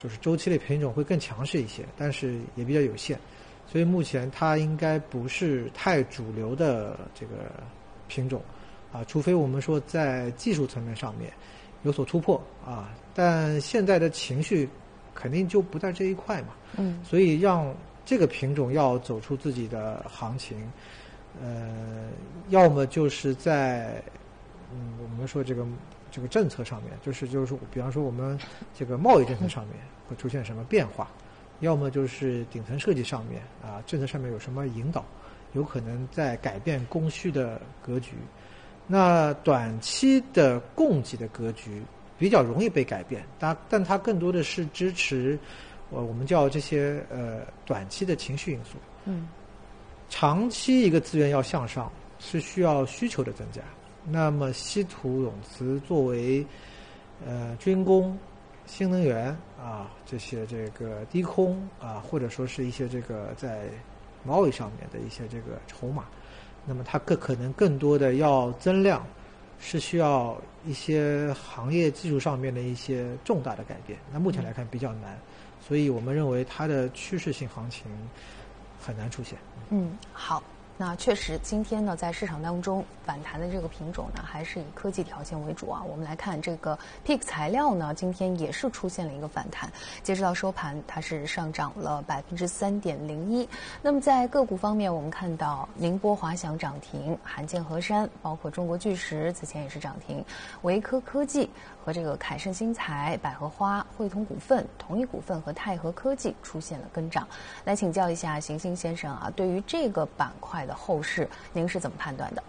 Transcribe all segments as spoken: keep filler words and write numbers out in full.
就是周期类品种会更强势一些，但是也比较有限，所以目前它应该不是太主流的这个品种啊，除非我们说在技术层面上面有所突破啊，但现在的情绪肯定就不在这一块嘛， 嗯， 所以让这个品种要走出自己的行情，呃，要么就是在嗯，我们说这个这个政策上面，就是就是说，比方说我们这个贸易政策上面会出现什么变化，要么就是顶层设计上面啊，政策上面有什么引导，有可能在改变供需的格局。那短期的供给的格局比较容易被改变，但但它更多的是支持，呃，我们叫这些呃短期的情绪因素。 嗯， 长期一个资源要向上，是需要需求的增加。那么稀土永磁作为呃军工、新能源啊这些这个低空啊，或者说是一些这个在贸易上面的一些这个筹码，那么它更可能更多的要增量，是需要一些行业技术上面的一些重大的改变。那目前来看比较难，所以我们认为它的趋势性行情很难出现。 嗯，好。那确实，今天呢，在市场当中反弹的这个品种呢，还是以科技条线为主啊。我们来看这个 P I C 材料呢，今天也是出现了一个反弹，截止到收盘，它是上涨了百分之三点零一。那么在个股方面，我们看到宁波华翔涨停，罕见河山，包括中国巨石此前也是涨停，维科科技和这个凯盛新材、百合花、汇通股份、同一股份和泰和科技出现了跟涨。来请教一下邢星先生啊，对于这个板块的后市，您是怎么判断的？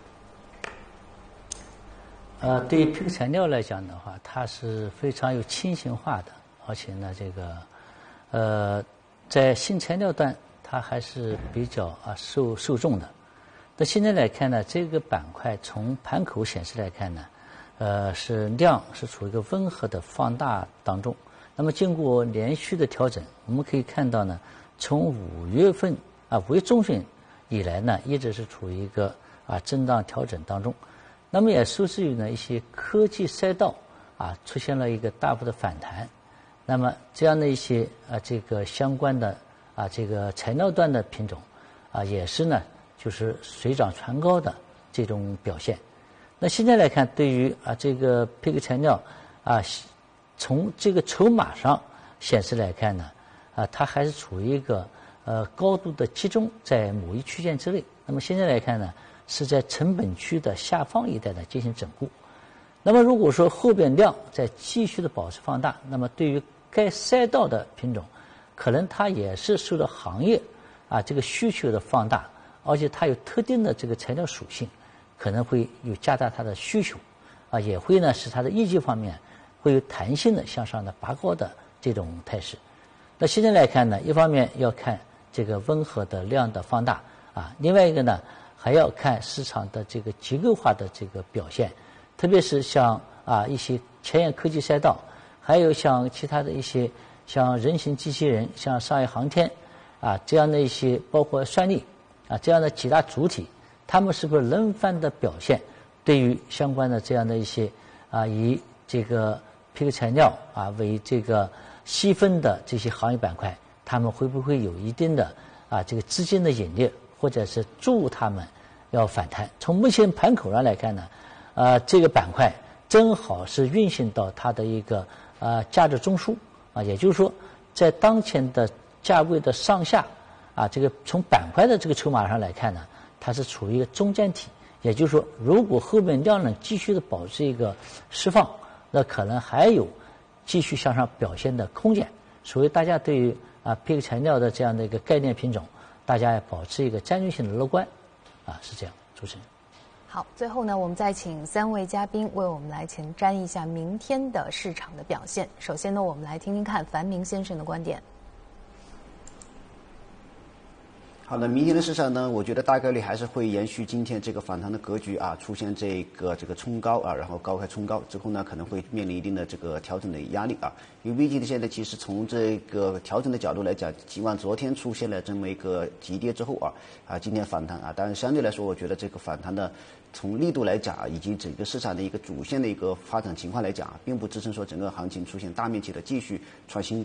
呃，对于 P I C 材料来讲的话，它是非常有轻型化的，而且呢，这个呃，在新材料端它还是比较啊受受众的。那现在来看呢，这个板块从盘口显示来看呢，呃，是量是处于一个温和的放大当中。那么经过连续的调整，我们可以看到呢，从五月份啊五月中旬以来呢，一直是处于一个啊震荡调整当中。那么也受制于呢一些科技赛道啊出现了一个大幅的反弹。那么这样的一些啊这个相关的啊这个材料端的品种啊也是呢就是水涨船高的这种表现。那现在来看，对于啊这个 P I C 材料啊，从这个筹码上显示来看呢，啊它还是处于一个呃高度的集中在某一区间之内。那么现在来看呢，是在成本区的下方一带呢进行整固。那么如果说后边量在继续的保持放大，那么对于该赛道的品种，可能它也是受到行业啊这个需求的放大，而且它有特定的这个材料属性，可能会有加大它的需求，啊，也会呢使它的业绩方面会有弹性的向上的拔高的这种态势。那现在来看呢，一方面要看这个温和的量的放大啊，另外一个呢还要看市场的这个结构化的这个表现，特别是像啊一些前沿科技赛道，还有像其他的一些像人形机器人、像商业航天啊这样的一些，包括算力啊这样的几大主体，他们是不是轮番的表现，对于相关的这样的一些啊以这个 P I C 材料啊为这个细分的这些行业板块，他们会不会有一定的啊这个资金的引力，或者是助他们要反弹？从目前盘口上来看呢，呃，这个板块正好是运行到它的一个呃价值中枢啊，也就是说，在当前的价位的上下啊，这个从板块的这个筹码上来看呢，它是处于一个中间体。也就是说，如果后面量能继续的保持一个释放，那可能还有继续向上表现的空间。所以大家对于啊 P I C 材料的这样的一个概念品种，大家要保持一个战略性的乐观，啊，是这样。主持人。 好，最后呢，我们再请三位嘉宾为我们来前瞻一下明天的市场的表现。首先呢，我们来听听看樊明先生的观点。 好的，明天的市场呢，我觉得大概率还是会延续今天这个反弹的格局啊，出现这个这个冲高啊，然后高开冲高之后呢，可能会面临一定的这个调整的压力啊。因为 V G 的现在其实从这个调整的角度来讲，尽管昨天出现了这么一个急跌之后啊啊，今天反弹啊，但是相对来说，我觉得这个反弹的从力度来讲啊，以及整个市场的一个主线的一个发展情况来讲啊，并不支撑说整个行情出现大面积的继续创新高。